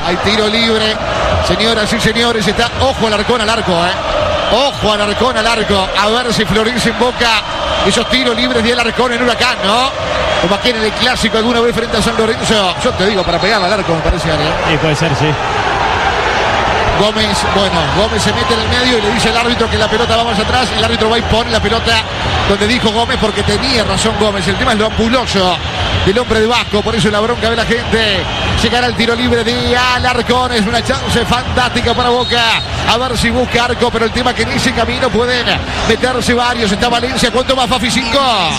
Hay tiro libre. Señoras y señores, está ojo Alarcón al arco, Ojo Alarcón al arco. A ver si Florencio invoca esos tiros libres de Alarcón en Huracán, ¿no? Como aquí en el clásico alguna vez frente a San Lorenzo. Yo te digo, para pegarle al arco me parece, Ale. Sí, puede ser, sí. Gómez se mete en el medio y le dice al árbitro que la pelota va más atrás. El árbitro va y pone la pelota donde dijo Gómez, porque tenía razón Gómez. El tema es lo ampuloso del hombre de Vasco, por eso la bronca de la gente. Llegará el tiro libre de Alarcón, es una chance fantástica para Boca. A ver si busca arco, pero el tema es que en ese camino pueden meterse varios. Está Valencia, ¿cuánto más, Fafi? 5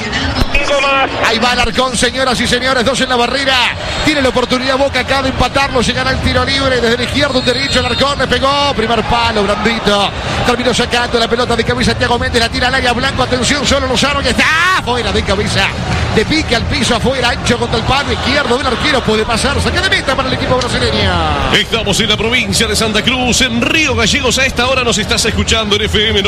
más. Ahí va Alarcón, señoras y señores, 2 en la barrera. Tiene la oportunidad Boca acá de empatarlo. Llegará el tiro libre desde la izquierda, un derecho. Alarcón le pegó, primer palo, Brandito. Terminó sacando la pelota de cabeza Thiago Méndez, la tira al área, Blanco, atención, solo Lozano, que está fuera de cabeza. De pique al piso, afuera, ancho contra el palo izquierdo del arquero, puede pasar, saque de meta para el equipo brasileño. Estamos en la provincia de Santa Cruz, en Río Gallegos. A esta hora nos estás escuchando en FM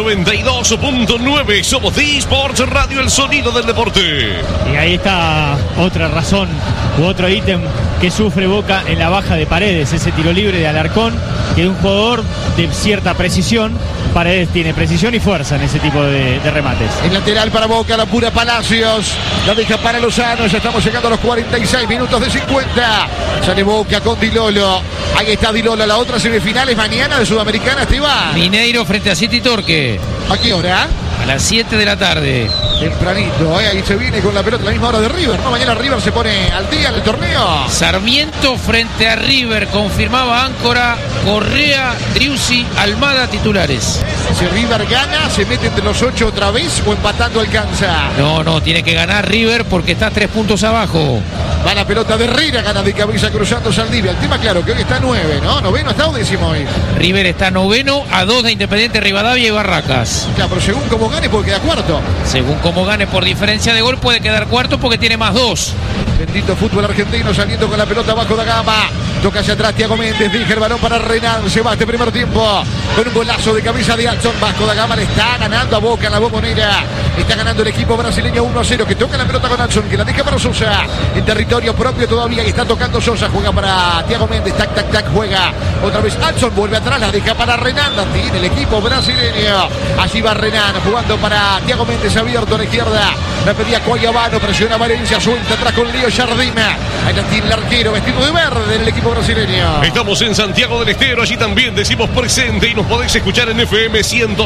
92.9. Somos D-Sports Radio, el sonido del deporte. Y ahí está otra razón u otro ítem que sufre Boca en la baja de Paredes, ese tiro libre de Alarcón, que es un jugador de cierta precisión. Paredes tiene precisión y fuerza en ese tipo de remates. El lateral para Boca, la pura Palacios, la deja para Lozano. Ya estamos llegando a los 46 minutos de 50. Sale Boca con Di Lolo. Ahí está Di Lolo. La otra semifinal es mañana de Sudamericana, Esteban. Mineiro frente a City Torque. ¿A qué hora? A las 7 de la tarde. Tempranito, ahí se viene con la pelota a la misma hora de River, ¿no? Mañana River se pone al día en el torneo. Sarmiento frente a River, confirmaba Áncora, Correa, Driussi, Almada titulares. Si River gana, ¿se mete entre los 8 otra vez o empatando alcanza? No, tiene que ganar River porque está 3 puntos abajo. Va la pelota de Herrera, gana de cabeza cruzando Saldivia. El tema, claro, que hoy está 9, ¿no? Noveno está o 10º hoy. River está 9º, a 2 de Independiente Rivadavia y Barracas. Claro, pero según como gane puede quedar 4º. Según como gane por diferencia de gol puede quedar 4º porque tiene más 2. Bendito fútbol argentino, saliendo con la pelota abajo de Gama. Toca hacia atrás Thiago Méndez, dije el balón para Renan. Se va este primer tiempo con un golazo de cabeza de Alson. Vasco da Gama le está ganando a Boca en la Bombonera. Está ganando el equipo brasileño 1-0. Que toca la pelota con Alson, que la deja para Sosa. En territorio propio todavía, y está tocando Sosa. Juega para Thiago Méndez, tac, juega. Otra vez Alson, vuelve atrás, la deja para Renan. La tiene el equipo brasileño. Allí va Renan, jugando para Thiago Méndez, abierto a la izquierda. La pedía Cuayabano, presiona Valencia, suelta atrás con Lío Jardima. Ahí la tiene el arquero, vestido de verde en el equipo brasileño. Estamos en Santiago del Estero, allí también decimos presente y nos podéis escuchar en FM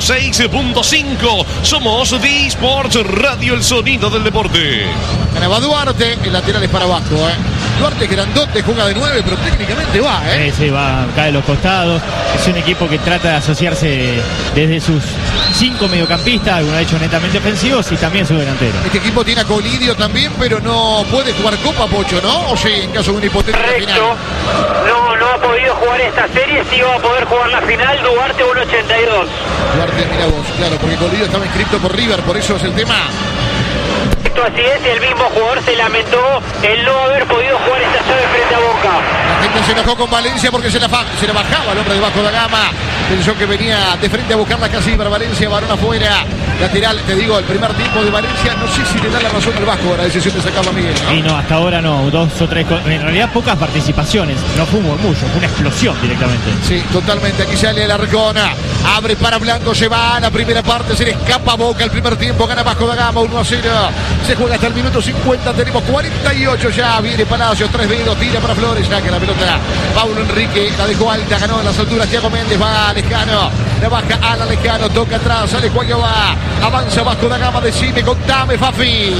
106.5. Somos D-Sports Radio, el sonido del deporte. Ganaba Duarte, el lateral es para Vasco, Duarte grandote, juega de 9, pero técnicamente va, Sí, va, cae de los costados. Es un equipo que trata de asociarse desde sus 5 mediocampistas, algunos de hecho netamente ofensivos, y también su delantero. Este equipo tiene a Colidio también, pero no puede jugar Copa, Pocho, ¿no? O sí, en caso de una hipotética final. No ha podido jugar esta serie, sí va a poder jugar la final. Duarte 1.82. Duarte, mira vos, claro, porque Colidio estaba inscrito por River, por eso es el tema. Así es, el mismo jugador se lamentó el no haber podido jugar esta llave frente a Boca. La gente se enojó con Valencia porque se la bajaba el hombre de Vasco da Gama. Pensó que venía de frente a buscarla casi para Valencia, varón afuera. Lateral, te digo, el primer tiempo de Valencia, no sé si le da la razón al Vasco la decisión de sacar a Miguel, ¿no? Y no, hasta ahora no, 2 o 3, en realidad pocas participaciones, no fue un murmullo, fue una explosión directamente. Sí, totalmente, aquí sale el Arcona, abre para Blanco, se va a la primera parte, se le escapa Boca el primer tiempo, gana Vasco da Gama 1-0, se juega hasta el minuto 50, tenemos 48 ya, viene Palacios, 3 dedos, tira para Flores, saca la pelota, Paulo Enrique, la dejó alta, ganó en las alturas, Thiago Méndez, va Lejano, la baja a la Lejano, toca atrás, sale Cuayabá, avanza Vasco da Gama, decime, contame, Fafi.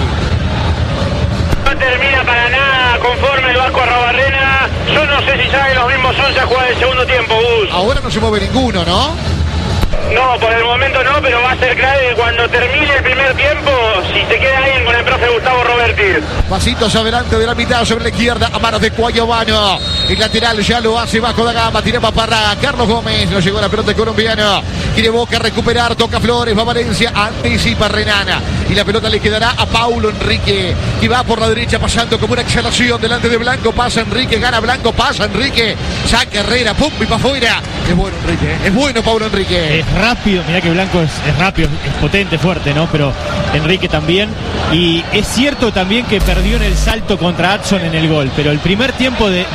No termina para nada conforme el Vasco Arrobarrena. Yo no sé si saben los mismos 11 a jugar el segundo tiempo, Gus. Ahora no se mueve ninguno, ¿no? No, por el momento no, pero va a ser clave cuando termine el primer tiempo, si se queda alguien con el profe Gustavo Roberti. Pasitos adelante de la mitad sobre la izquierda, a manos de Cuayabano. El lateral ya lo hace Vasco da Gama, tiraba para Carlos Gómez, no llegó la pelota colombiano. Quiere Boca recuperar, toca Flores, va Valencia, anticipa Renana. Y la pelota le quedará a Paulo Enrique, que va por la derecha pasando como una exhalación delante de Blanco. Pasa Enrique, gana Blanco, pasa Enrique, saca Herrera, pum, y para afuera. Es bueno Enrique, es bueno Paulo Enrique. Es rápido, mirá que Blanco es rápido, es potente, fuerte, ¿no? Pero Enrique también. Y es cierto también que perdió en el salto contra Adson en el gol, pero el primer tiempo de